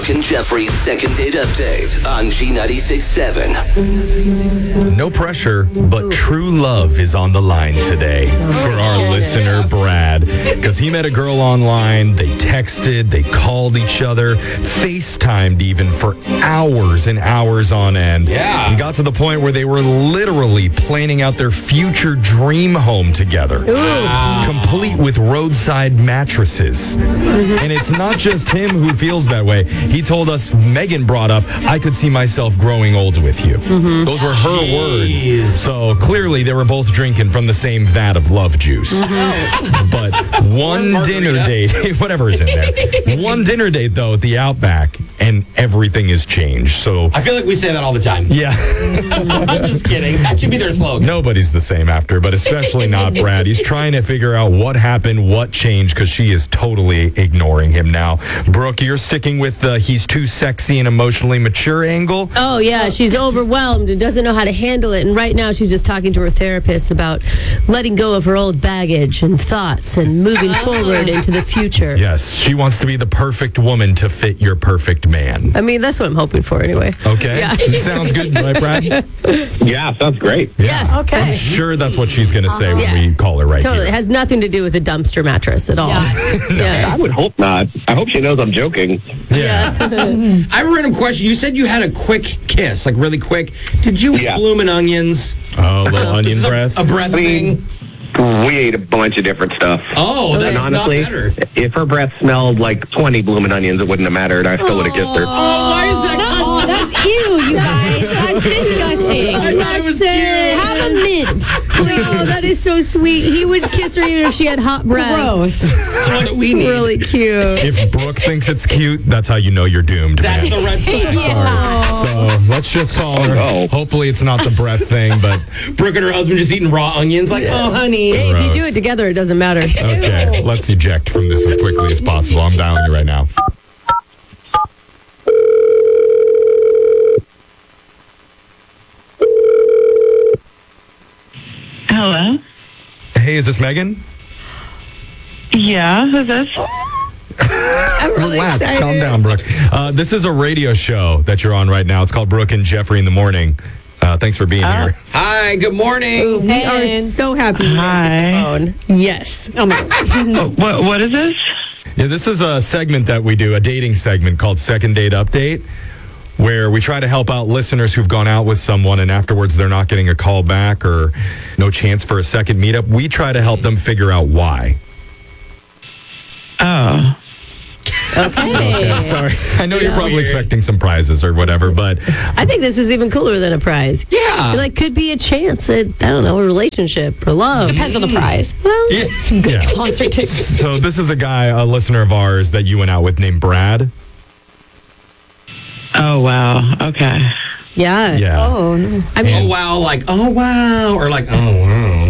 Brooke and Jeffrey's second date update on G96.7. No pressure, but true love is on the line today for our listener, Brad. Because he met a girl online, they texted, they called each other, FaceTimed even for hours and hours on end. Yeah. And got to the point where they were literally planning out their future dream home together. Complete with roadside mattresses. And it's not just him who feels that way. He told us, Megan brought up, I could see myself growing old with you. Those were her words. So clearly they were both drinking from the same vat of love juice. But one dinner date, whatever is in there. One dinner date, though, at the Outback, and everything has changed. So I feel like we say that all the time. yeah. I'm just kidding. That should be their slogan. Nobody's the same after, but especially not Brad. He's trying to figure out what happened, what changed, because she is totally ignoring him now. Brooke, you're sticking with the he's too sexy and emotionally mature angle. Oh, yeah. She's overwhelmed and doesn't know how to handle it. And right now, she's just talking to her therapist about letting go of her old baggage and thoughts and moving forward into the future. Yes, she wants to be the perfect woman to fit your perfect man. I mean, that's what I'm hoping for anyway. Okay? Yeah. Sounds good, right, Brad? Yeah, sounds great. Yeah, okay. I'm sure that's what she's going to say when Yeah. we call her right Totally. It here. has nothing to do with a dumpster mattress at all. Yeah. I would hope not. I hope she knows I'm joking. Yeah. I have a random question. You said you had a quick kiss, like really quick. Did you Yeah. blooming onions? Oh, a little onion Is this breath. A breath thing? We ate a bunch of different stuff. Oh, that's And not honestly, better. if her breath smelled like 20 blooming onions, it wouldn't have mattered. I still would have kissed her. Oh, why is that? No, that's ew, you guys. That's disgusting. I thought it was cute. Have a mint. Oh, that is so sweet. He would kiss her even if she had hot breath. Gross. What we It's need. really cute. If Brooke thinks it's cute, that's how you know you're doomed, That's man. the red flag. So let's just call her. no. Hopefully it's not the breath thing, but Brooke and her husband just eating raw onions, like, oh, honey. Hey, if you do Gross. it together, it doesn't matter. okay. Let's eject from this as quickly as possible. I'm dialing you right now. Hello? Hey, is this Megan? Yeah, who's this? I'm really Relax, excited. calm down, Brooke. This is a radio show that you're on right now. It's called Brooke and Jeffrey in the Morning. Thanks for being here. Hi, good morning. We are so happy you answered the phone. Yes. Oh my God. What is this? Yeah, this is a segment that we do, a dating segment called Second Date Update, where we try to help out listeners who've gone out with someone and afterwards they're not getting a call back or no chance for a second meetup. We try to help them figure out why. Oh. Okay. Sorry. I know you're probably expecting some prizes or whatever, but I think this is even cooler than a prize. Yeah. Like, could be a chance at, I don't know, a relationship or love. Depends on the prize. Well, Some good Yeah. concert tickets. so this is a guy, a listener of ours that you went out with named Brad. Oh, wow. Okay. yeah. Yeah. Oh, no. I mean, Oh, wow, like, oh, wow, or like, oh, wow.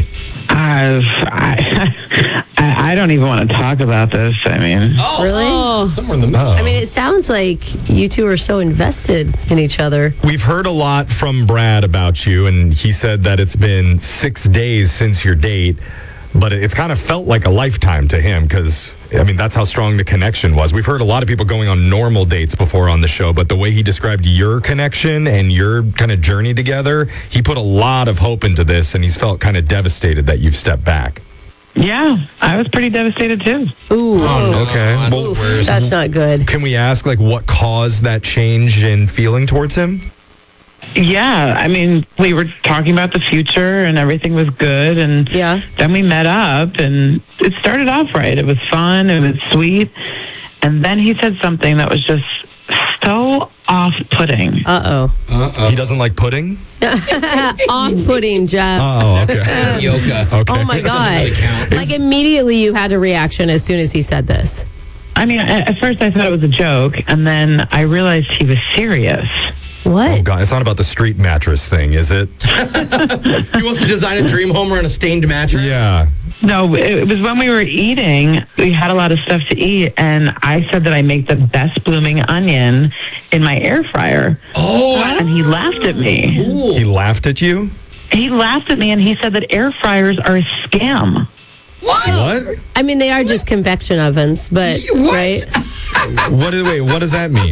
I don't even want to talk about this. I mean, Oh, really? somewhere in the middle. Oh. I mean, it sounds like you two are so invested in each other. We've heard a lot from Brad about you, and he said that it's been 6 days since your date, but it's kind of felt like a lifetime to him because, I mean, that's how strong the connection was. We've heard a lot of people going on normal dates before on the show, but the way he described your connection and your kind of journey together, he put a lot of hope into this, and he's felt kind of devastated that you've stepped back. yeah, I was pretty devastated too. Ooh. Okay. That's Well, the worst. That's not good. can we ask, like, what caused that change in feeling towards him? Yeah, I mean, we were talking about the future and everything was good. And Yeah. then we met up and it started off right. It was fun. It was sweet. And then he said something that was just so off-putting. Uh-oh. He doesn't like pudding? Off-putting, Jeff. Oh, okay. Yoga. Okay. Oh, my God. really count. Like, immediately you had a reaction as soon as he said this. I mean, at first I thought it was a joke, and then I realized he was serious. What? Oh, God, it's not about the street mattress thing, is it? He wants to design a dream home on a stained mattress? Yeah. No, it was when we were eating. We had a lot of stuff to eat, and I said that I make the best blooming onion in my air fryer. Oh, And he laughed at me. He laughed at you? He laughed at me, and he said that air fryers are a scam. What? I mean, they are just convection ovens, but, What? right? What does that mean?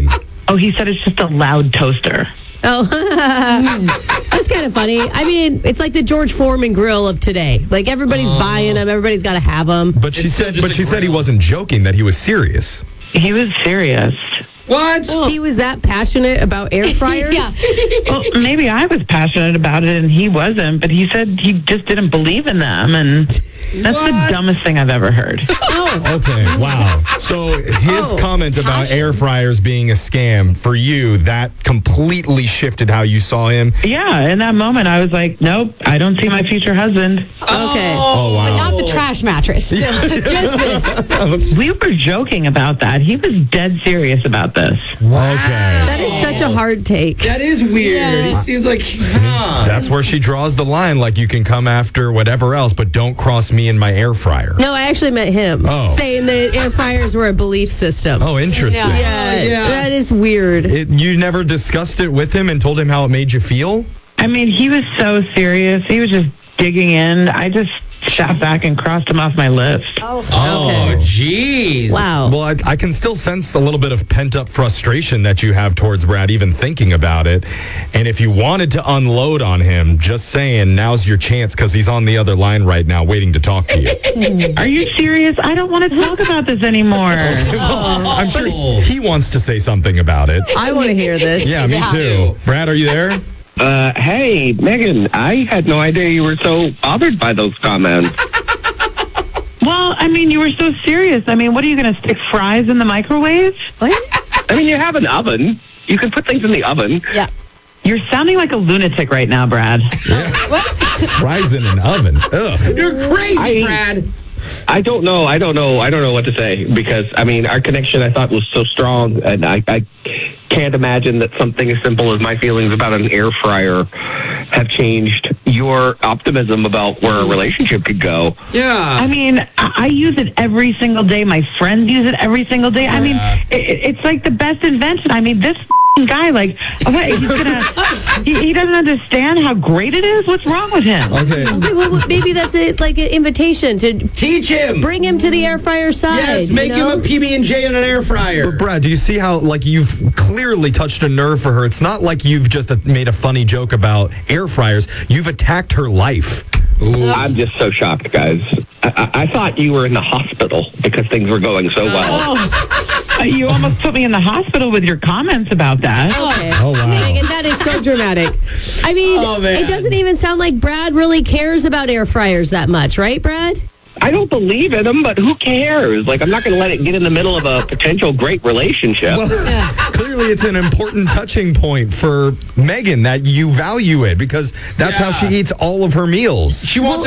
Oh, he said it's just a loud toaster. Oh, that's kind of funny. I mean, it's like the George Foreman grill of today. Like everybody's buying them, everybody's got to have them. But she said he wasn't joking, that he was serious. He was serious. What? He was that passionate about air fryers? Yeah. Well, maybe I was passionate about it and he wasn't, but he said he just didn't believe in them, and that's the dumbest thing I've ever heard. Okay, wow. So his comment about air fryers being a scam, for you, that completely shifted how you saw him? Yeah, in that moment, I was like, nope, I don't see my future husband. Okay. Oh, wow. Not the trash mattress. Just this. We were joking about that. He was dead serious about this. Okay. That is such a hard take. That is weird. Yeah. He seems like, That's where she draws the line. Like, you can come after whatever else, but don't cross me in my air fryer. No, I actually met him saying that air fryers were a belief system. Oh, interesting. Yeah, that is weird. You never discussed it with him and told him how it made you feel? I mean, he was so serious. He was just digging in. I just sat back and crossed him off my list. oh, jeez. Wow. Well, I can still sense a little bit of pent-up frustration that you have towards Brad, even thinking about it. And if you wanted to unload on him, just saying, now's your chance, because he's on the other line right now waiting to talk to you. Are you serious? I don't want to talk about this anymore. I'm sure he wants to say something about it. I want to hear this. Yeah, me too. Brad, are you there? Hey, Megan, I had no idea you were so bothered by those comments. Well, I mean, you were so serious. I mean, what are you going to stick fries in the microwave? What? I mean, you have an oven. You can put things in the oven. Yeah. You're sounding like a lunatic right now, Brad. Fries in an oven. Ugh. You're crazy, Brad. I don't know what to say, because, I mean, our connection, I thought, was so strong, and I can't imagine that something as simple as my feelings about an air fryer have changed your optimism about where a relationship could go. Yeah. I mean, I use it every single day. My friends use it every single day. I mean, it's like the best invention. I mean, this guy, like, what, he's gonna, he doesn't understand how great it is? What's wrong with him? Okay. Okay, well, maybe that's like an invitation to Teach him. bring him to the air fryer side. Yes, make you know? him a PB&J on an air fryer. But Brad, do you see how, like, you've clearly touched a nerve for her? It's not like you've just made a funny joke about air fryers. You've attacked her life. I'm just so shocked, guys. I thought you were in the hospital because things were going so well. You almost put me in the hospital with your comments about that. Okay. Oh, wow. Megan, that is so dramatic. I mean, man. it doesn't even sound like Brad really cares about air fryers that much, right, Brad? I don't believe in them, but who cares? Like, I'm not going to let it get in the middle of a potential great relationship. Clearly, it's an important touching point for Megan that you value it, because that's how she eats all of her meals. She wants